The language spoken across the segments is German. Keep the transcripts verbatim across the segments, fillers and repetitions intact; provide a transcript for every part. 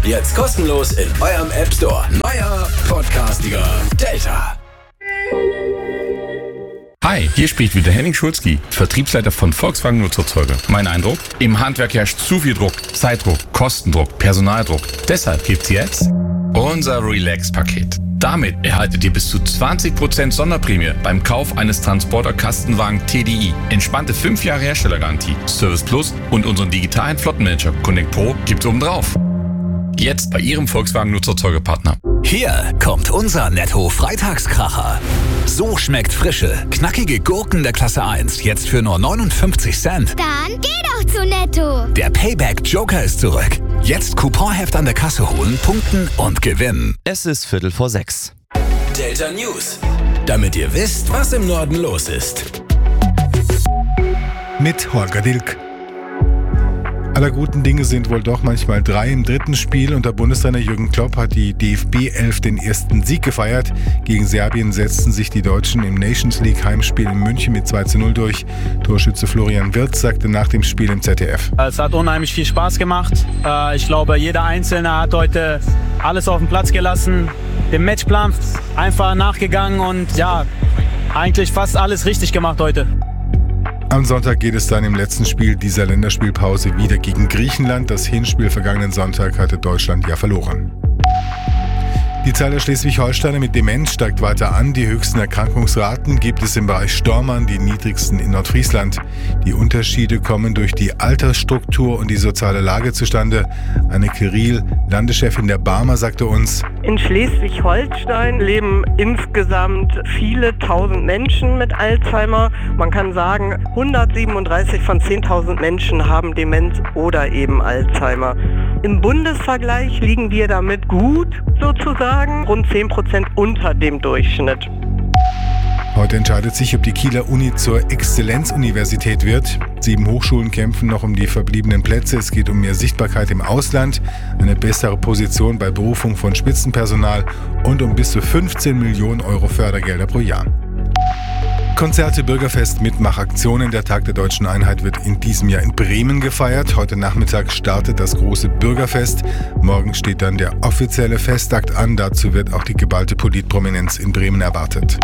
Jetzt kostenlos in eurem App Store. Neuer Podcastiger Delta. Hi, hier spricht wieder Henning Schulzki, Vertriebsleiter von Volkswagen Nutzfahrzeuge. Mein Eindruck? Im Handwerk herrscht zu viel Druck, Zeitdruck, Kostendruck, Personaldruck. Deshalb gibt's jetzt unser Relax-Paket. Damit erhaltet ihr bis zu zwanzig Prozent Sonderprämie beim Kauf eines Transporter-Kastenwagen T D I. Entspannte fünf Jahre Herstellergarantie, Service Plus und unseren digitalen Flottenmanager Connect Pro gibt's obendrauf. Jetzt bei Ihrem Volkswagen Nutzfahrzeuge-Partner. Hier kommt unser Netto-Freitagskracher. So schmeckt frische, knackige Gurken der Klasse eins jetzt für nur neunundfünfzig Cent. Dann geh doch zu Netto. Der Payback-Joker ist zurück. Jetzt Couponheft an der Kasse holen, punkten und gewinnen. Es ist Viertel vor sechs. Delta News. Damit ihr wisst, was im Norden los ist. Mit Holger Dilk. Aller guten Dinge sind wohl doch manchmal drei. Im dritten Spiel unter Bundestrainer Jürgen Klopp hat die D F B elf den ersten Sieg gefeiert. Gegen Serbien setzten sich die Deutschen im Nations League Heimspiel in München mit zwei zu null durch. Torschütze Florian Wirtz sagte nach dem Spiel im Z D F. Es hat unheimlich viel Spaß gemacht. Ich glaube, jeder Einzelne hat heute alles auf den Platz gelassen, dem Matchplan einfach nachgegangen und ja, eigentlich fast alles richtig gemacht heute. Am Sonntag geht es dann im letzten Spiel dieser Länderspielpause wieder gegen Griechenland. Das Hinspiel vergangenen Sonntag hatte Deutschland ja verloren. Die Zahl der Schleswig-Holsteiner mit Demenz steigt weiter an. Die höchsten Erkrankungsraten gibt es im Bereich Stormarn, die niedrigsten in Nordfriesland. Die Unterschiede kommen durch die Altersstruktur und die soziale Lage zustande. Anneke Riel, Landeschefin der Barmer, sagte uns: In Schleswig-Holstein leben insgesamt viele tausend Menschen mit Alzheimer. Man kann sagen, hundertsiebenunddreißig von zehntausend Menschen haben Demenz oder eben Alzheimer. Im Bundesvergleich liegen wir damit gut, sozusagen, rund zehn Prozent unter dem Durchschnitt. Heute entscheidet sich, ob die Kieler Uni zur Exzellenzuniversität wird. Sieben Hochschulen kämpfen noch um die verbliebenen Plätze. Es geht um mehr Sichtbarkeit im Ausland, eine bessere Position bei Berufung von Spitzenpersonal und um bis zu fünfzehn Millionen Euro Fördergelder pro Jahr. Konzerte, Bürgerfest, Mitmachaktionen. Der Tag der Deutschen Einheit wird in diesem Jahr in Bremen gefeiert. Heute Nachmittag startet das große Bürgerfest. Morgen steht dann der offizielle Festakt an. Dazu wird auch die geballte Politprominenz in Bremen erwartet.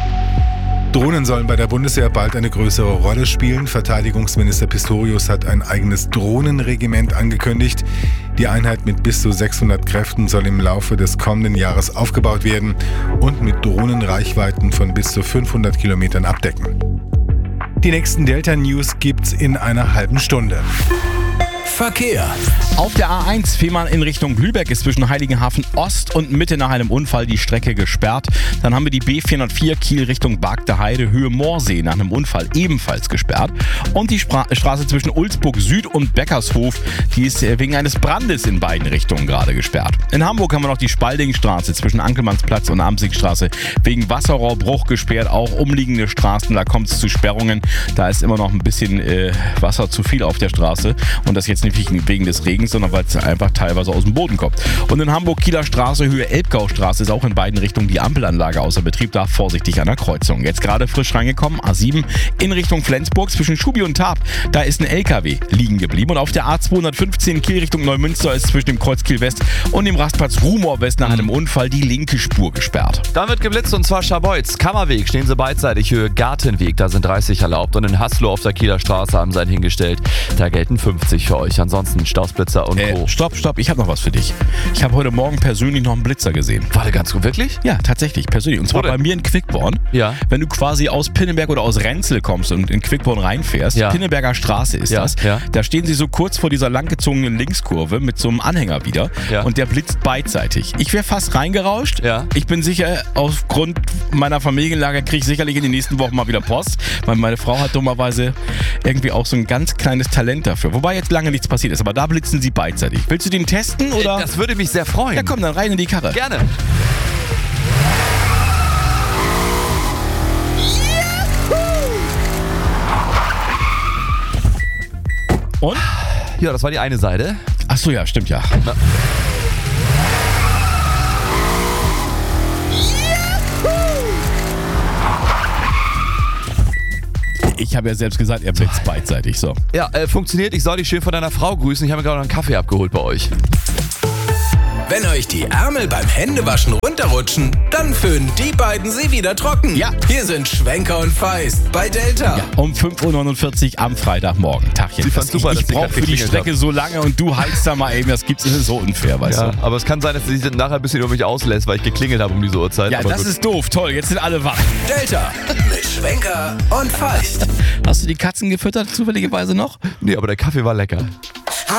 Drohnen sollen bei der Bundeswehr bald eine größere Rolle spielen. Verteidigungsminister Pistorius hat ein eigenes Drohnenregiment angekündigt. Die Einheit mit bis zu sechshundert Kräften soll im Laufe des kommenden Jahres aufgebaut werden und mit Drohnenreichweiten von bis zu fünfhundert Kilometern abdecken. Die nächsten Delta News gibt's in einer halben Stunde. Verkehr. Auf der A eins Fehmarn in Richtung Lübeck ist zwischen Heiligenhafen Ost und Mitte nach einem Unfall die Strecke gesperrt. Dann haben wir die B vierhundertvier Kiel Richtung Bagde-Heide, Höhe Moorsee nach einem Unfall ebenfalls gesperrt. Und die Spra- Straße zwischen Ulsburg Süd und Beckershof, die ist wegen eines Brandes in beiden Richtungen gerade gesperrt. In Hamburg haben wir noch die Spaldingstraße zwischen Ankelmannsplatz und Amsigstraße wegen Wasserrohrbruch gesperrt. Auch umliegende Straßen, da kommt es zu Sperrungen. Da ist immer noch ein bisschen äh, Wasser zu viel auf der Straße. Und das jetzt nicht wegen des Regens, sondern weil es einfach teilweise aus dem Boden kommt. Und in Hamburg-Kieler Straße, Höhe Elbgaustraße, ist auch in beiden Richtungen die Ampelanlage außer Betrieb. Da vorsichtig an der Kreuzung. Jetzt gerade frisch reingekommen, A sieben in Richtung Flensburg zwischen Schubi und Tarp. Da ist ein L K W liegen geblieben. Und auf der A zweihundertfünfzehn Kiel Richtung Neumünster ist zwischen dem Kreuz Kiel West und dem Rastplatz Rumor West nach einem Unfall die linke Spur gesperrt. Dann wird geblitzt und zwar Scharbeutz. Kammerweg stehen sie beidseitig, Höhe Gartenweg, da sind dreißig erlaubt. Und in Haslo auf der Kieler Straße haben sie einen hingestellt. Da gelten fünfzig für euch. Ansonsten Stausblitzer und Äh, Co. stopp, stopp, ich habe noch was für dich. Ich habe heute Morgen persönlich noch einen Blitzer gesehen. Warte, ganz gut, wirklich? Ja, tatsächlich, persönlich. Und zwar Oder? bei mir in Quickborn. Ja. Wenn du quasi aus Pinneberg oder aus Renzel kommst und in Quickborn reinfährst, Ja. Pinneberger Straße ist Ja, das, ja. da stehen sie so kurz vor dieser langgezogenen Linkskurve mit so einem Anhänger wieder Ja. und der blitzt beidseitig. Ich wäre fast reingerauscht. Ja. Ich bin sicher, aufgrund meiner Familienlage kriege ich sicherlich in den nächsten Wochen mal wieder Post, weil meine Frau hat dummerweise irgendwie auch so ein ganz kleines Talent dafür. Wobei jetzt lange nichts passiert ist, aber da blitzen sie beidseitig. Willst du den testen oder? Das würde mich sehr freuen. Ja komm, dann rein in die Karre. Gerne. Und? Ja, das war die eine Seite. Ach so, ja, stimmt ja. Na. Ich habe ja selbst gesagt, er blitzt beidseitig. So. Ja, äh, funktioniert. Ich soll dich schön von deiner Frau grüßen. Ich habe mir gerade noch einen Kaffee abgeholt bei euch. Wenn euch die Ärmel beim Händewaschen runterrutschen, dann föhnen die beiden sie wieder trocken. Ja. Hier sind Schwenker und Feist bei Delta. Ja, um fünf Uhr neunundvierzig am Freitagmorgen. Tagchen. Sie fand super, ich dass ich sie brauche grad für die geklingelt Strecke haben. so lange und du heizt da mal eben. Das gibt's, das ist so unfair, weißt Ja, du. aber es kann sein, dass sie sich nachher ein bisschen über mich auslässt, weil ich geklingelt habe um diese Uhrzeit. Ja, aber das gut. ist doof. Toll, jetzt sind alle wach. Delta mit Schwenker und Feist. Hast du die Katzen gefüttert zufälligerweise noch? Nee, aber der Kaffee war lecker.